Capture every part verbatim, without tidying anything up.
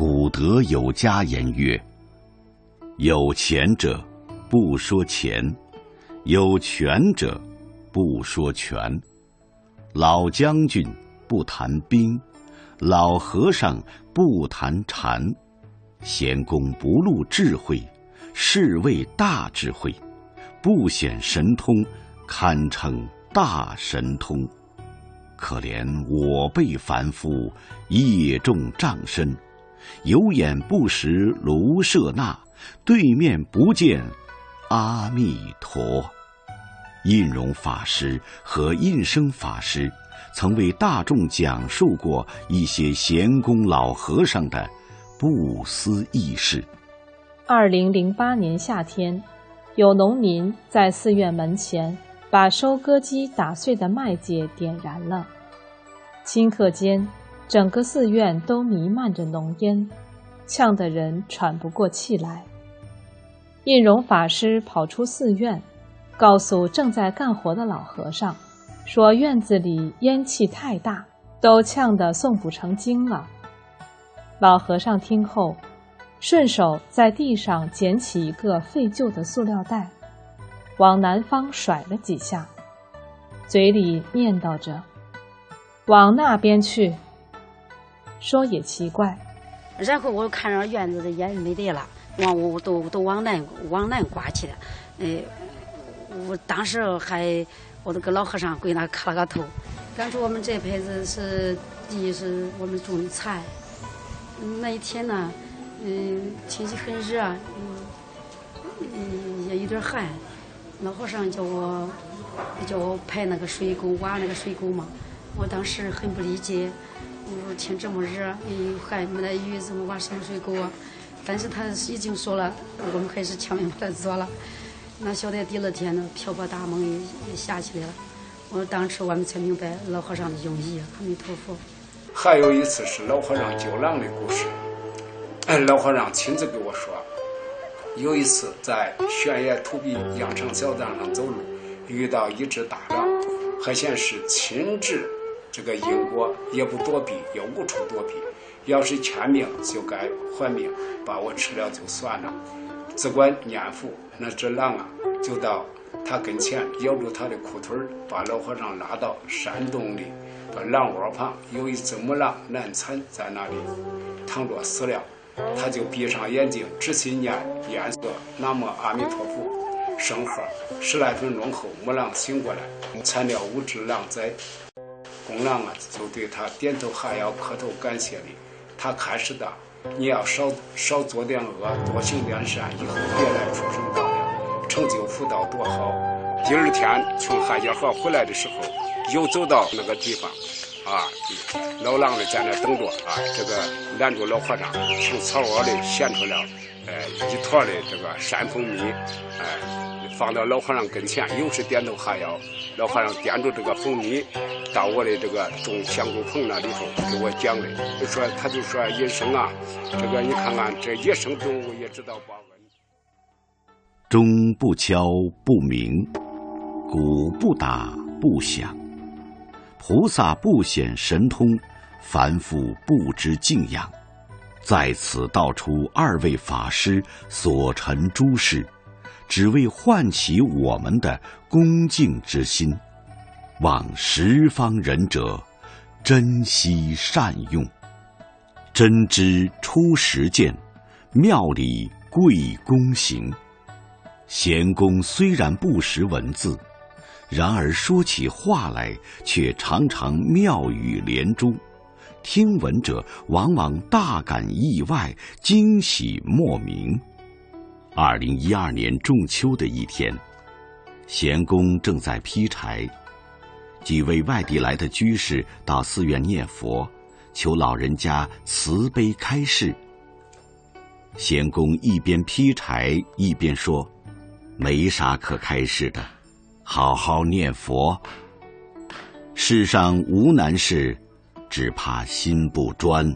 古德有家言曰：有钱者不说钱，有权者不说权。老将军不谈兵，老和尚不谈禅。贤公不露智慧，是谓大智慧。不显神通，堪称大神通。可怜我辈凡夫，业重障深，有眼不识卢舍那，对面不见阿弥陀。印容法师和印生法师曾为大众讲述过一些贤公老和尚的不思议事。 二零零八年夏天，有农民在寺院门前把收割机打碎的麦秸点燃了，顷刻间整个寺院都弥漫着浓烟，呛得人喘不过气来。印容法师跑出寺院，告诉正在干活的老和尚，说院子里烟气太大，都呛得诵不成经了。老和尚听后，顺手在地上捡起一个废旧的塑料袋，往南方甩了几下，嘴里念叨着：往那边去。说也奇怪， 然后我看着院子的烟没得了，往我都都往南往南刮去了。呃，我当时还我那个老和尚跪那磕了个头。当初我们这辈子是地是我们种的菜，那一天呢，嗯，天气很热，嗯，嗯也有点寒。老和尚叫我叫我排那个水沟，挖那个水沟嘛。我当时很不理解，我说天这么热，又寒没得雨，怎么挖什么水沟啊？但是他已经说了，我们还是强行把它做了。那晓得第二天呢，瓢泼大梦也也下起来了。我当时我们才明白老和尚的用意。阿弥陀佛。 还有一次是老和尚救狼的故事，老和尚亲自给我说，有一次在悬崖土壁羊肠小道上走路，遇到一只大狼，还显是亲至这个因果，也不躲避，也无处躲避，要是欠命就该还命，把我吃了就算了。只管念佛，那只狼啊就到他跟前，咬住他的裤腿，把老和尚拉到山洞里，把狼窝旁有一只母狼难产在那里躺着死了。他就闭上眼睛，仔细念念诵南无阿弥陀佛圣号。十来分钟后，母狼醒过来，产了五只狼崽。公狼啊就对他点头哈腰，磕头感谢礼。他开始的，你要少少做点恶，多行点善，以后别来畜生道了，成就福道多好。第二天从汉家河回来的时候，又走到那个地方啊，老狼的在那等着啊，这个拦住老和尚，从草窝里衔出了呃一坨的这个山蜂蜜，哎、呃，放到老和尚跟前，又是点头哈腰。老和尚掂住这个蜂蜜，到我的这个种香菇棚那里头给我讲的，就说他就说医生啊，这个你看看这野生动物也知道报恩。 钟不敲不鸣，鼓不打不响。菩萨不显神通，凡夫不知敬仰。在此道出二位法师所陈诸事，只为唤起我们的恭敬之心，望十方仁者珍惜善用。真知出实践，妙理贵躬行。贤公虽然不识文字，然而说起话来却常常妙语连珠，听闻者往往大感意外，惊喜莫名。二零一二年仲秋的一天，贤公正在劈柴，几位外地来的居士到寺院念佛，求老人家慈悲开示。贤公一边劈柴一边说：没啥可开示的，好好念佛。世上无难事，只怕心不专。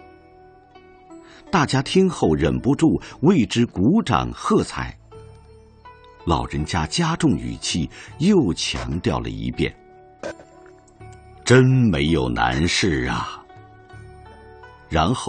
大家听后忍不住为之鼓掌喝彩。老人家加重语气，又强调了一遍：真没有难事啊。然后